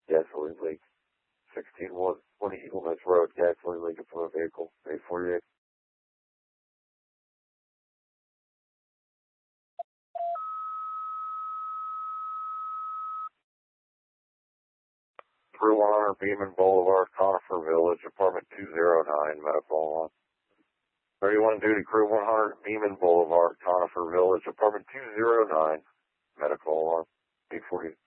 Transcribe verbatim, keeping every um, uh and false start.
gasoline leak. sixteen one twenty Eagle Nest Road, gasoline leak from a vehicle, eight forty-eight. Crew one hundred Beeman Boulevard, Conifer Village, apartment two oh nine, medical one. thirty-one duty, crew one hundred Beeman Boulevard, Conifer Village, apartment two oh nine, medical one. eight forty.